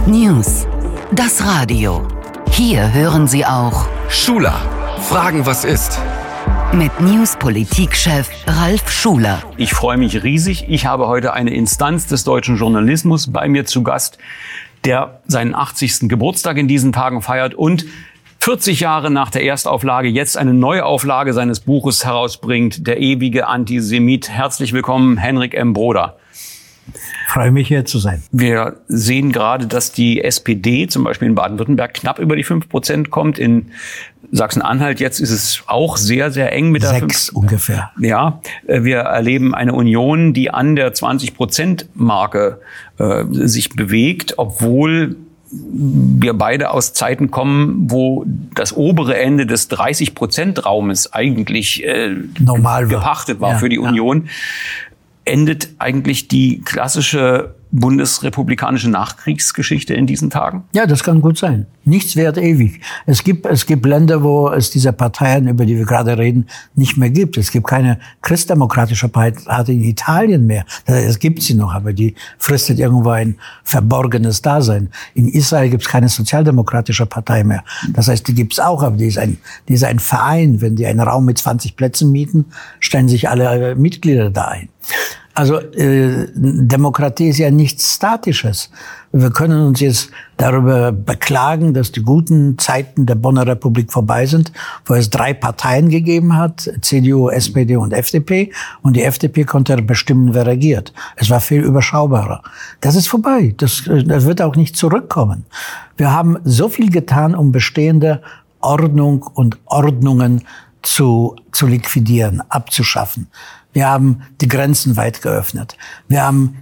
News. Das Radio. Hier hören Sie auch Schuler. Fragen, was ist? Mit News-Politik-Chef Ralf Schuler. Ich freue mich riesig. Ich habe heute eine Instanz des deutschen Journalismus bei mir zu Gast, der seinen 80. Geburtstag in diesen Tagen feiert und 40 Jahre nach der Erstauflage jetzt eine Neuauflage seines Buches herausbringt, Der ewige Antisemit. Herzlich willkommen, Henrik M. Broder. Ich freue mich, hier zu sein. Wir sehen gerade, dass die SPD zum Beispiel in Baden-Württemberg knapp über die 5% kommt. In Sachsen-Anhalt jetzt ist es auch sehr, sehr eng mit der 6 ungefähr. Ja, wir erleben eine Union, die an der 20%-Marke sich bewegt, obwohl wir beide aus Zeiten kommen, wo das obere Ende des 30%-Raumes eigentlich normal gepachtet war ja, für die Union. Endet eigentlich die klassische bundesrepublikanische Nachkriegsgeschichte in diesen Tagen? Ja, das kann gut sein. Nichts währt ewig. Es gibt Länder, wo es diese Parteien, über die wir gerade reden, nicht mehr gibt. Es gibt keine christdemokratische Partei in Italien mehr. Es gibt sie noch, aber die fristet irgendwo ein verborgenes Dasein. In Israel gibt es keine sozialdemokratische Partei mehr. Das heißt, die gibt es auch, aber die ist ein Verein. Wenn die einen Raum mit 20 Plätzen mieten, stellen sich alle Mitglieder da ein. Also Demokratie ist ja nichts Statisches. Wir können uns jetzt darüber beklagen, dass die guten Zeiten der Bonner Republik vorbei sind, wo es 3 Parteien gegeben hat, CDU, SPD und FDP. Und die FDP konnte bestimmen, wer regiert. Es war viel überschaubarer. Das ist vorbei. Das wird auch nicht zurückkommen. Wir haben so viel getan, um bestehende Ordnung und Ordnungen zu liquidieren, abzuschaffen. Wir haben die Grenzen weit geöffnet. Wir haben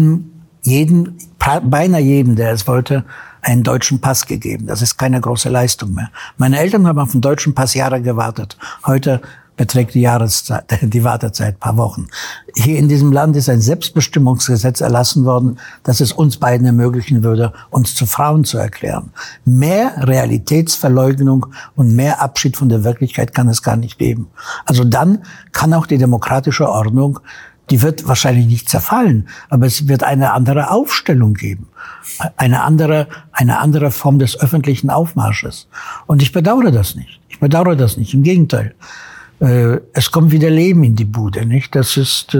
beinahe jedem, der es wollte, einen deutschen Pass gegeben. Das ist keine große Leistung mehr. Meine Eltern haben auf den deutschen Pass Jahre gewartet. Heute beträgt die Wartezeit ein paar Wochen. Hier in diesem Land ist ein Selbstbestimmungsgesetz erlassen worden, das es uns beiden ermöglichen würde, uns zu Frauen zu erklären. Mehr Realitätsverleugnung und mehr Abschied von der Wirklichkeit kann es gar nicht geben. Also dann kann auch die demokratische Ordnung, die wird wahrscheinlich nicht zerfallen, aber es wird eine andere Aufstellung geben. Eine andere Form des öffentlichen Aufmarsches. Und ich bedauere das nicht. Im Gegenteil. Es kommt wieder Leben in die Bude, nicht? Das ist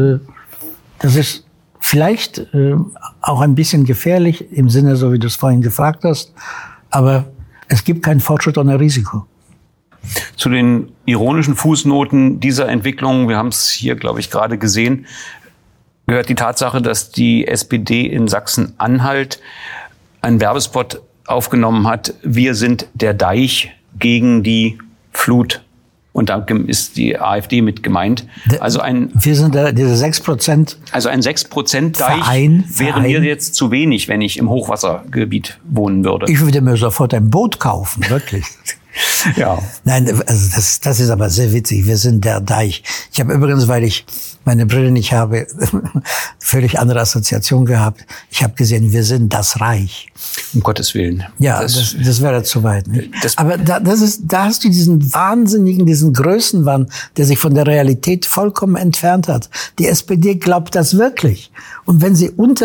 vielleicht auch ein bisschen gefährlich im Sinne, so wie du es vorhin gefragt hast. Aber es gibt keinen Fortschritt ohne Risiko. Zu den ironischen Fußnoten dieser Entwicklung, wir haben es hier, glaube ich, gerade gesehen, gehört die Tatsache, dass die SPD in Sachsen-Anhalt einen Werbespot aufgenommen hat. Wir sind der Deich gegen die Flut. Und da ist die AfD mit gemeint. Wir sind da, diese 6%. Also ein 6% Deich wäre mir jetzt zu wenig, wenn ich im Hochwassergebiet wohnen würde. Ich würde mir sofort ein Boot kaufen, wirklich. Ja. Nein, also das ist aber sehr witzig. Wir sind der Deich. Ich habe übrigens, weil ich meine Brille nicht habe, völlig andere Assoziation gehabt. Ich habe gesehen, wir sind das Reich. Um Gottes Willen. Ja, das wäre zu weit. Nicht? Aber da hast du diesen Größenwahn, der sich von der Realität vollkommen entfernt hat. Die SPD glaubt das wirklich. Und wenn sie unter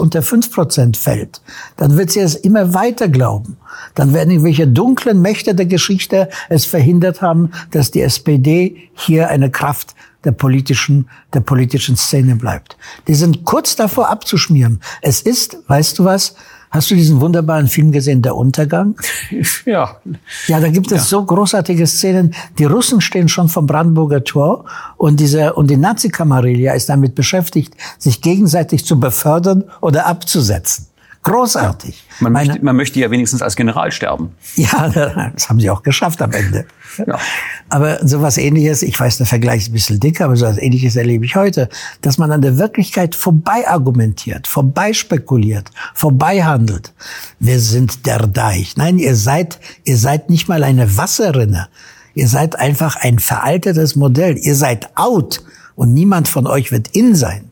5% fällt, dann wird sie es immer weiter glauben. Dann werden irgendwelche dunklen Mächte der Geschichte es verhindert haben, dass die SPD hier eine Kraft der politischen Szene bleibt. Die sind kurz davor abzuschmieren. Es ist, weißt du was? Hast du diesen wunderbaren Film gesehen, Der Untergang? Ja. Ja, da gibt es so großartige Szenen. Die Russen stehen schon vom Brandenburger Tor und die Nazi-Kamarilla ist damit beschäftigt, sich gegenseitig zu befördern oder abzusetzen. Großartig. Ja. Man möchte ja wenigstens als General sterben. Ja, das haben sie auch geschafft am Ende. Ja. Aber sowas Ähnliches, ich weiß, der Vergleich ist ein bisschen dicker, aber sowas Ähnliches erlebe ich heute, dass man an der Wirklichkeit vorbei argumentiert, vorbei spekuliert, vorbei handelt. Wir sind der Deich. Nein, ihr seid nicht mal eine Wasserrinne. Ihr seid einfach ein veraltetes Modell. Ihr seid out und niemand von euch wird in sein.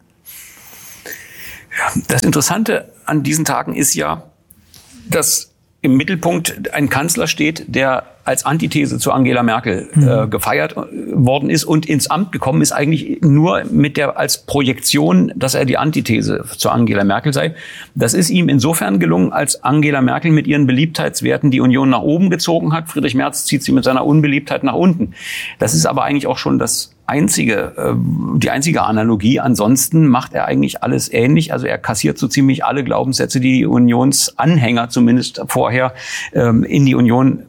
Ja, das Interessante an diesen Tagen ist ja, dass im Mittelpunkt ein Kanzler steht, der als Antithese zu Angela Merkel gefeiert worden ist und ins Amt gekommen ist, eigentlich nur als Projektion, dass er die Antithese zu Angela Merkel sei. Das ist ihm insofern gelungen, als Angela Merkel mit ihren Beliebtheitswerten die Union nach oben gezogen hat. Friedrich Merz zieht sie mit seiner Unbeliebtheit nach unten. Das ist aber eigentlich auch schon die einzige Analogie. Ansonsten macht er eigentlich alles ähnlich. Also er kassiert so ziemlich alle Glaubenssätze, die die Unionsanhänger zumindest vorher in die Union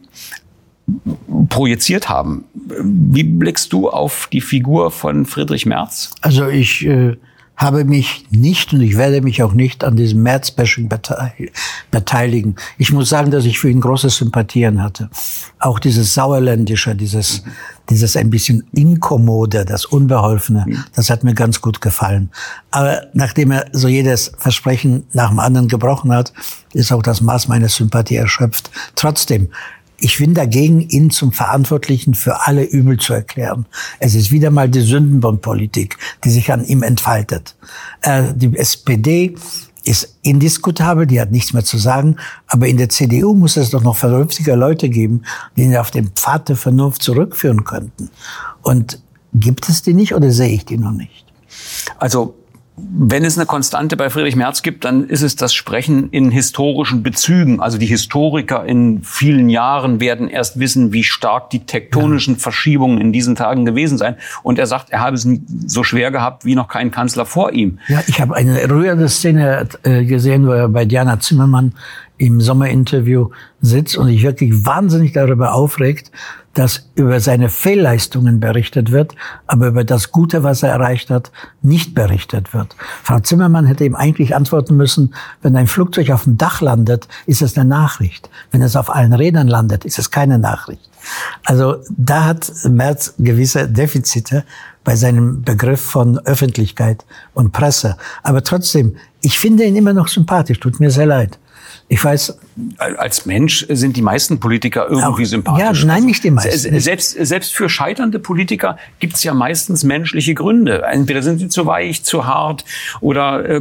projiziert haben. Wie blickst du auf die Figur von Friedrich Merz? Also ich habe mich nicht und ich werde mich auch nicht an diesem Merz-Bashing beteiligen. Ich muss sagen, dass ich für ihn große Sympathien hatte. Auch dieses Sauerländische, dieses ein bisschen Inkommode, das Unbeholfene, das hat mir ganz gut gefallen. Aber nachdem er so jedes Versprechen nach dem anderen gebrochen hat, ist auch das Maß meiner Sympathie erschöpft. Trotzdem, ich bin dagegen, ihn zum Verantwortlichen für alle Übel zu erklären. Es ist wieder mal die Sündenbock-Politik, die sich an ihm entfaltet. Die SPD ist indiskutabel, die hat nichts mehr zu sagen. Aber in der CDU muss es doch noch vernünftige Leute geben, die ihn auf den Pfad der Vernunft zurückführen könnten. Und gibt es die nicht oder sehe ich die noch nicht? Also wenn es eine Konstante bei Friedrich Merz gibt, dann ist es das Sprechen in historischen Bezügen. Also die Historiker in vielen Jahren werden erst wissen, wie stark die tektonischen Verschiebungen in diesen Tagen gewesen seien. Und er sagt, er habe es so schwer gehabt wie noch kein Kanzler vor ihm. Ja, ich habe eine rührende Szene gesehen, wo er bei Diana Zimmermann im Sommerinterview sitzt und sich wirklich wahnsinnig darüber aufregt, dass über seine Fehlleistungen berichtet wird, aber über das Gute, was er erreicht hat, nicht berichtet wird. Frau Zimmermann hätte ihm eigentlich antworten müssen, wenn ein Flugzeug auf dem Dach landet, ist es eine Nachricht. Wenn es auf allen Rädern landet, ist es keine Nachricht. Also da hat Merz gewisse Defizite bei seinem Begriff von Öffentlichkeit und Presse. Aber trotzdem, ich finde ihn immer noch sympathisch, tut mir sehr leid. Ich weiß, als Mensch sind die meisten Politiker irgendwie auch, sympathisch. Ja, nein, nicht die meisten. Selbst für scheiternde Politiker gibt's ja meistens menschliche Gründe. Entweder sind sie zu weich, zu hart oder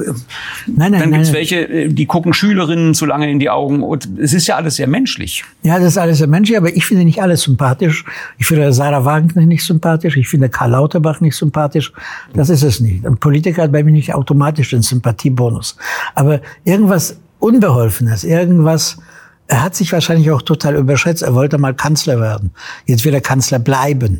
dann gibt's welche, die gucken Schülerinnen zu lange in die Augen. Und es ist ja alles sehr menschlich. Ja, das ist alles sehr menschlich, aber ich finde nicht alles sympathisch. Ich finde Sarah Wagenknecht nicht sympathisch. Ich finde Karl Lauterbach nicht sympathisch. Das ist es nicht. Ein Politiker hat bei mir nicht automatisch den Sympathiebonus. Aber irgendwas Unbeholfenes, irgendwas, er hat sich wahrscheinlich auch total überschätzt, er wollte mal Kanzler werden, jetzt will er Kanzler bleiben.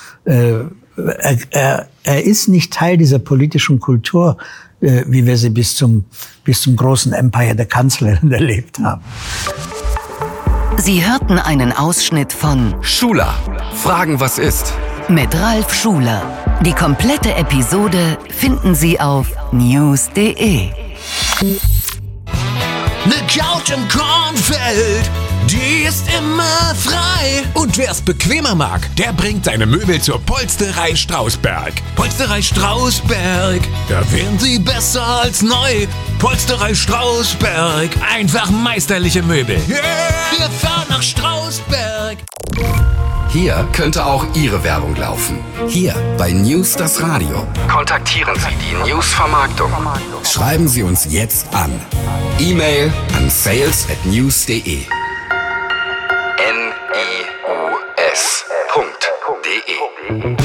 Er ist nicht Teil dieser politischen Kultur, wie wir sie bis zum großen Empire der Kanzlerin erlebt haben. Sie hörten einen Ausschnitt von Schuler, Fragen was ist? Mit Ralf Schuler. Die komplette Episode finden Sie auf news.de. Ne Couch im Kornfeld, die ist immer frei. Und wer's bequemer mag, der bringt seine Möbel zur Polsterei Strausberg. Polsterei Strausberg, da wären sie besser als neu. Polsterei Strausberg, einfach meisterliche Möbel. Yeah. Wir fahren nach Strausberg. Hier könnte auch Ihre Werbung laufen. Hier bei News das Radio. Kontaktieren Sie die News-Vermarktung. Schreiben Sie uns jetzt an. E-Mail an sales@news.de. news.de